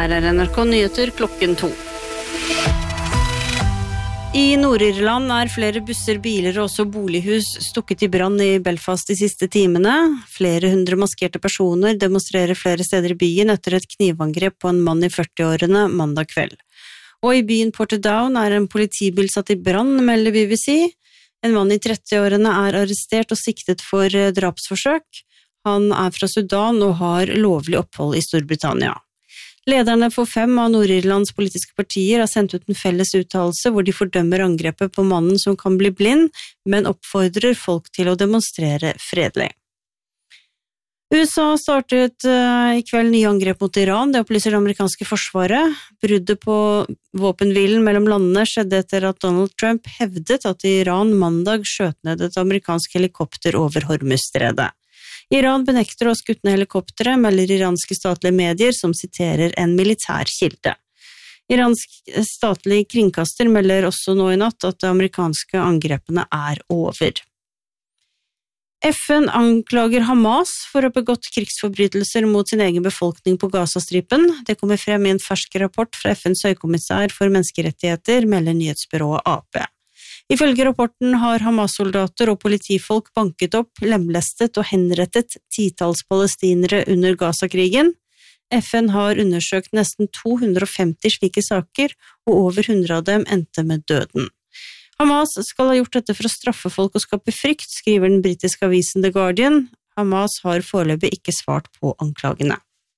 Her NRK Nyheter klokken 2. I Nord-Irland flere busser, biler og også bolighus stukket i brann i Belfast de siste timene. Flere hundre maskerte personer demonstrerer flere steder i byen etter et knivangrep på en mann i 40-årene mandag kveld. Og i byen Portadown en politibil satt i brann, melder BBC. En mann i 30-årene arrestert og siktet for drapsforsøk. Han fra Sudan og har lovlig opphold i Storbritannia. Lederne for 5 av Nord-Irlands politiske partier har sendt ut en felles uttalelse hvor de fordømmer angrepet på mannen som kan bli blind, men oppfordrer folk til å demonstrere fredelig. USA startet i kveld nye angrep mot Iran, det opplyser det amerikanske forsvaret. Bruddet på våpenhvilen mellom landene skjedde etter at Donald Trump hevdet at Iran mandag skjøt ned et amerikansk helikopter over Hormuzstredet. Iran benekter å ha skutt ned helikoptere, melder iranske statlige medier som siterer en militær kilde. Iransk statlig kringkaster melder også nå i natt at de amerikanske angrepene over. FN anklager Hamas for å ha begått krigsforbrytelser mot sin egen befolkning på Gazastripen. Det kommer frem i en fersk rapport fra FNs høykommissær for menneskerettigheter, melder nyhetsbyrået AP. Ifølge rapporten har Hamas-soldater og politifolk banket opp, lemlestet og henrettet titalls palestinere under Gaza-krigen. FN har undersøkt nesten 250 slike saker, og over 100 av dem endte med døden. Hamas skal ha gjort dette for å straffe folk og skape frykt, skriver den britiske avisen The Guardian. Hamas har foreløpig ikke svart på anklagene.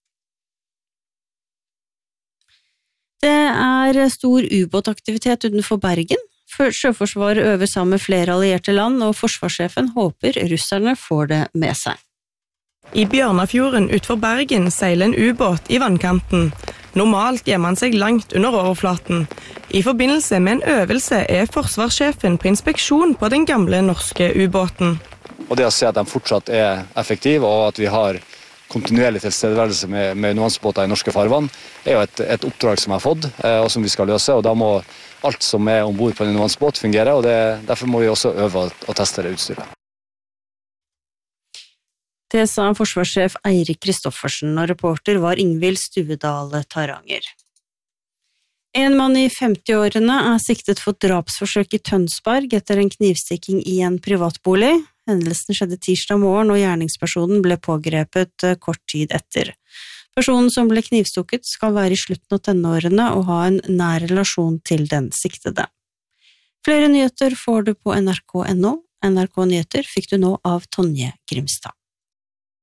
Det stor ubåtaktivitet utenfor Bergen. Sjøforsvaret øver sammen med flere allierte land, og forsvarssjefen håper russerne får det med seg. I Bjørnafjorden utenfor Bergen seiler en ubåt i vannkanten. Normalt gjemmer han seg langt under overflaten. I forbindelse med en øvelse forsvarssjefen på inspeksjon på den gamle norske ubåten. Og det å se at de fortsatt effektive, og at vi har kontinuerlig tilstedeværelse med undervannsbåter i norske farvann, jo et oppdrag som jeg har fått, og som vi skal løse, og da må alt som ombord på en undervannsbåt fungere, og derfor må vi også øve og teste det utstyret. Det sa forsvarssjef Eirik Kristoffersen, og reporter var Ingvild Stuvedal Taranger. En mann i 50-årene siktet for drapsforsøk i Tønsberg etter en knivstikking i en privatbolig. Hendelsen skjedde tirsdag morgen, og gjerningspersonen ble pågrepet kort tid etter. Personen som ble knivstukket skal være i slutten av tenårene og ha en nær relasjon til den siktede. Flere nyheter får du på nrk.no. NRK Nyheter fikk du nå av Tonje Grimstad.